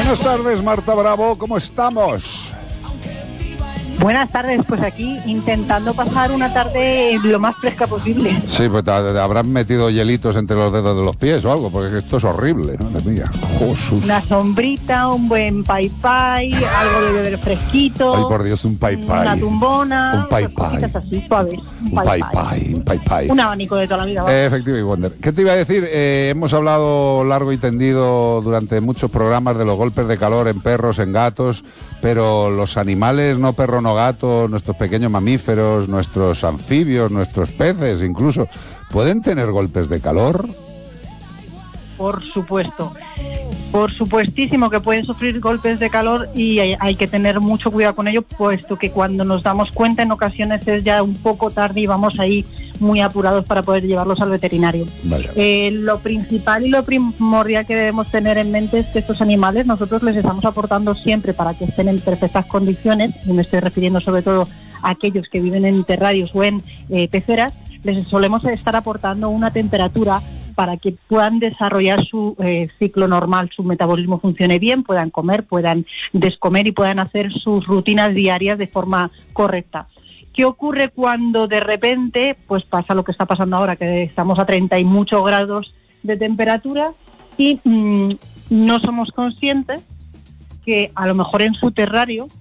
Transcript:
Buenas tardes, Marta Bravo, ¿cómo estamos? Buenas tardes, pues aquí intentando pasar una tarde lo más fresca posible. Sí, pues te habrán metido hielitos entre los dedos de los pies o algo, porque esto es horrible, ¿no? Mira, Jesús. Una sombrita, un buen pai pai, algo de beber fresquito. Ay, por Dios, un pai pai. Una tumbona. Un pai pai. Cositas así, suaves. Un pai pai, un pai pai. Un abanico de toda la vida. ¿Vale? Efectivamente, Wonder. ¿Qué te iba a decir? Hemos hablado largo y tendido durante muchos programas de los golpes de calor en perros, en gatos, pero los animales, no perro, no gato, nuestros pequeños mamíferos, nuestros anfibios, nuestros peces incluso, ¿pueden tener golpes de calor? Por supuesto. Por supuestísimo que pueden sufrir golpes de calor y hay que tener mucho cuidado con ello, puesto que cuando nos damos cuenta en ocasiones es ya un poco tarde y vamos ahí muy apurados para poder llevarlos al veterinario. Vaya. Lo principal y lo primordial que debemos tener en mente es que estos animales nosotros les estamos aportando siempre para que estén en perfectas condiciones, y me estoy refiriendo sobre todo a aquellos que viven en terrarios o en peceras, les solemos estar aportando una temperatura para que puedan desarrollar su ciclo normal, su metabolismo funcione bien, puedan comer, puedan descomer y puedan hacer sus rutinas diarias de forma correcta. ¿Qué ocurre cuando de repente pues pasa lo que está pasando ahora, que estamos a 30 y muchos grados de temperatura y no somos conscientes que a lo mejor en su terrario